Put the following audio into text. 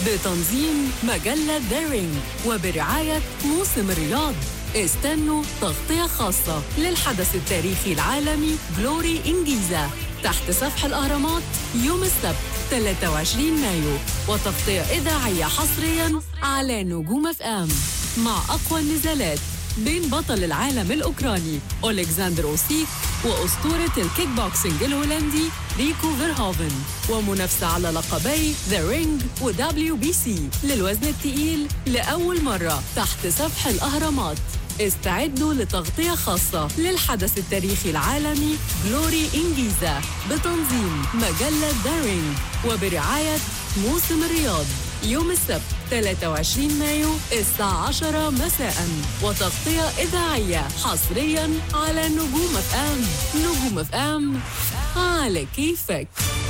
بتنظيم مجلة ذا رينج وبرعاية موسم الرياض. استنوا تغطية خاصة للحدث التاريخي العالمي جلوري إن جيزة تحت سفح الأهرامات يوم السبت 23 مايو، وتغطية إذاعية حصرياً على نجوم اف ام مع أقوى النزالات بين بطل العالم الأوكراني أولكسندر أوسيك وأسطورة الكيك بوكسينج الهولندي ريكو فيرهوفن، ومنافسة على لقبي ذا رينج ودبليو بي سي للوزن الثقيل لأول مرة تحت سفح الأهرامات. استعدوا لتغطية خاصة للحدث التاريخي العالمي جلوري إن جيزة بتنظيم مجلة ذا رينج وبرعاية موسم الرياض يوم السبت 23 مايو الساعة 10 مساء، وتغطية إذاعية حصرياً على نجوم اف ام. نجوم اف ام على كيفك.